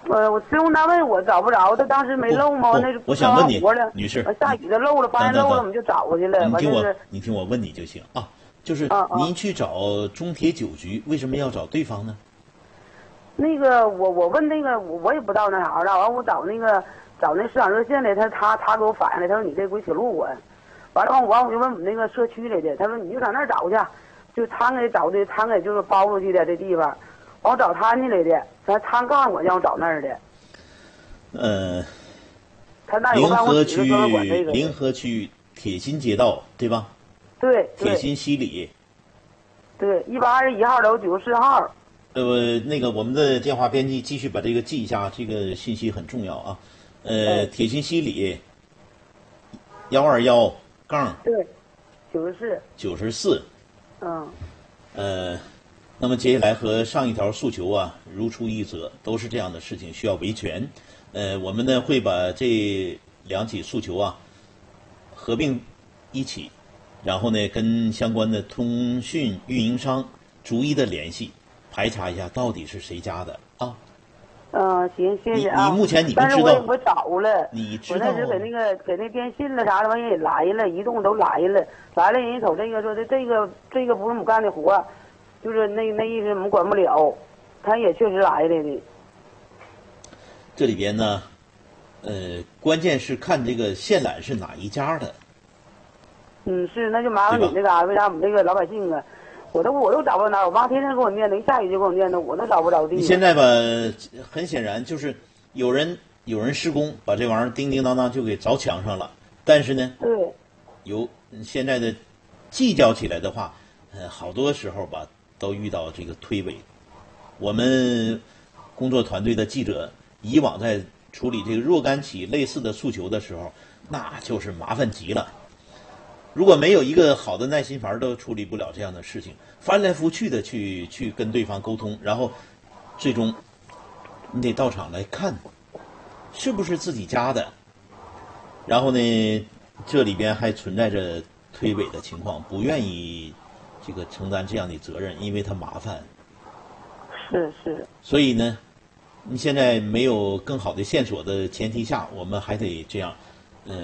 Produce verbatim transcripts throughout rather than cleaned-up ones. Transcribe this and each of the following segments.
呃，我施工单位我找不着，他当时没漏吗？那是我想问你，女士， 下雨的漏了，发现漏了，我们就找过去了。 你听我，你听我问你就行啊。就是您去找中铁九局，为什么要找对方呢？ 那个我我问那个我我也不知道那啥了，完我找那个找那市场热线的，他他他给我反映来，他说你这归铁路管。完了完我就问我们那个社区来的，他说你就上那儿找去，就他给找的，他给就是包出去的这地方。我找他去来的，他他告诉我让我找那儿的。 呃， 他那临河区临河区铁心街道对吧？ 对。 铁心西里。 对，一百二十一号楼九十四号。 呃，那个我们的电话编辑继续把这个记一下，这个信息很重要啊。呃，铁心西里幺二幺杠。 对，九十四。 九十四。 嗯。 呃。那么接下来和上一条诉求啊如出一辙，都是这样的事情，需要维权。呃，我们呢会把这两起诉求啊合并一起，然后呢跟相关的通讯运营商逐一的联系，排查一下到底是谁家的啊。 嗯，行，谢谢啊。 你你目前你不知道？ 但是我也不找了。 你知道？ 我那时给那个给那电信了啥的玩意也来了，移动都来了，来了人家瞅这个说的这个这个不是我们干的活。就是那那意思我们管不了，他也确实来了的。 这里边呢，呃，关键是看这个线缆是哪一家的。 嗯，是，那就麻烦你那个，为啥我们这个老百姓啊，我都我都找不到哪儿，我妈天天给我念叨，一下雨就给我念叨，我都找不着地。 你现在吧，很显然就是有人有人施工，把这玩意儿叮叮当当就给凿墙上了，但是呢， 对， 有现在的计较起来的话，呃，好多时候吧。都遇到这个推诿，我们工作团队的记者以往在处理这个若干起类似的诉求的时候，那就是麻烦极了。如果没有一个好的耐心阀，都处理不了这样的事情，翻来覆去的去去跟对方沟通，然后最终你得到场来看，是不是自己家的。然后呢，这里边还存在着推诿的情况，不愿意。这个承担这样的责任，因为它麻烦。 是是。 所以呢，你现在没有更好的线索的前提下，我们还得这样，呃，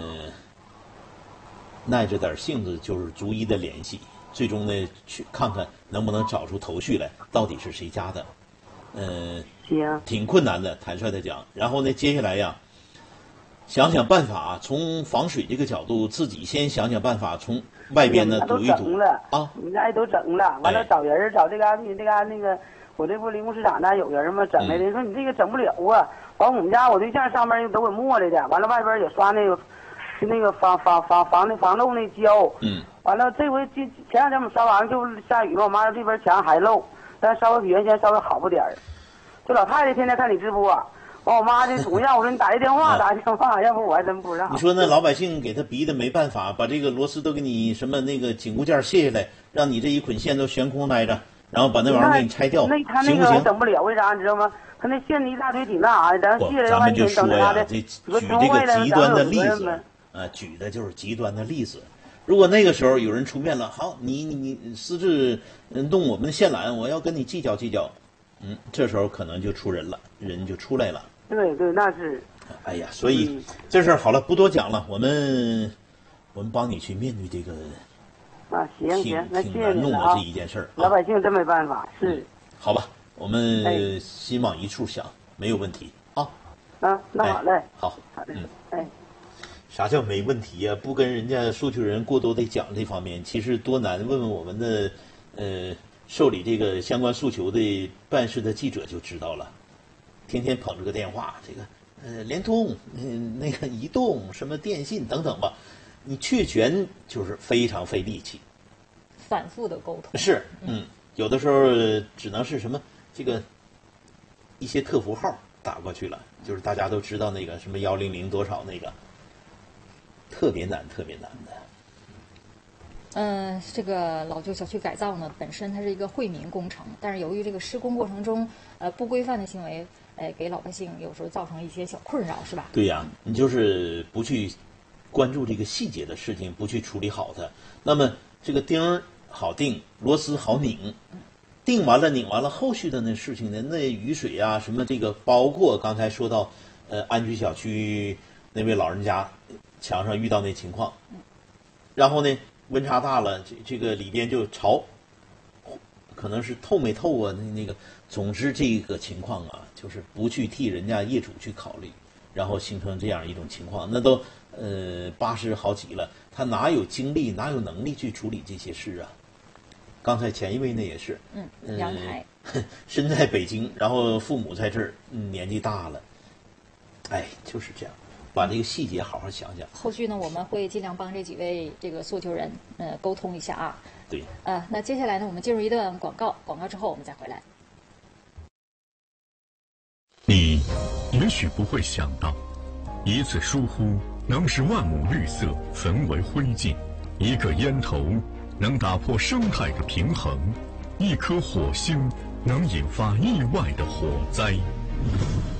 耐着点性子，就是逐一的联系，最终呢去看看能不能找出头绪来，到底是谁家的。呃， 行。 挺困难的，坦率的讲。然后呢，接下来呀。想想办法，从防水这个角度，自己先想想办法，从外边呢堵一堵了啊。 我们家也都整了，完了找人，找这嘎你这嘎那个，我这不临工市场那有人吗？整来的，人说你这个整不了啊。完我们家我对象上面又都给抹来的，完了外边也刷那个，就那个防防防防那防漏那胶。 嗯。 完了这回这前两天我们刷完就下雨嘛，我妈说这边墙还漏，但稍微比原先稍微好不点儿。这老太太天天看你直播。完，我妈就总让我说你打一电话，打一电话，要不我还真不让。 你说那老百姓给他逼的没办法，把这个螺丝都给你什么那个紧固件卸下来，让你这一捆线都悬空待着，然后把那玩意儿给你拆掉， 那他那个还整不了，为啥你知道吗？他那线一大堆挺那啥的，咱卸了咱们就说呀，这举这个极端的例子， 啊， 举的就是极端的例子。如果那个时候有人出面了，好，你你你私自动我们的线缆，我要跟你计较计较，嗯，这时候可能就出人了，人就出来了。 对对，那是。 哎呀，所以、嗯、这事儿好了，不多讲了。我们我们帮你去面对这个啊，行行，那谢谢你了啊。这一件事儿、啊， 老百姓真没办法，是、嗯。 好吧，我们心往一处想，没有问题啊。 啊，那好嘞。 哎、好， 好嘞， 嗯， 哎。 啥叫没问题呀、啊？不跟人家诉求人过多的讲这方面，其实多难。问问我们的呃受理这个相关诉求的办事的记者就知道了。天天捧着个电话，这个呃联通，嗯、呃、那个移动，什么电信等等吧，你确权就是非常费力气， 反复的沟通是，嗯，有的时候只能是什么这个一些特符号打过去了，就是大家都知道那个什么幺零零多少那个，特别难，特别难的。 嗯、呃，这个老旧小区改造呢，本身它是一个惠民工程，但是由于这个施工过程中呃不规范的行为。哎，给老百姓有时候造成一些小困扰，是吧？ 对呀、啊，你就是不去关注这个细节的事情，不去处理好它，那么这个钉儿好钉，螺丝好拧， 定完了拧完了，后续的那事情呢，那雨水啊什么这个，包括刚才说到呃安居小区那位老人家墙上遇到那情况，然后呢温差大了，这这个里边就潮，可能是透没透啊，那那个，总之这个情况啊，就是不去替人家业主去考虑，然后形成这样一种情况，那都呃八十好几了，他哪有精力哪有能力去处理这些事啊？刚才前一位呢也是， 嗯，阳台、 呃，身在北京，然后父母在这儿，嗯，年纪大了，哎，就是这样，把这个细节好好想想。 后续呢，我们会尽量帮这几位这个诉求人呃沟通一下啊。 对。 呃，那接下来呢，我们进入一段广告，广告之后我们再回来。 你也许不会想到，一次疏忽能使万亩绿色焚为灰烬，一个烟头能打破生态的平衡，一颗火星能引发意外的火灾。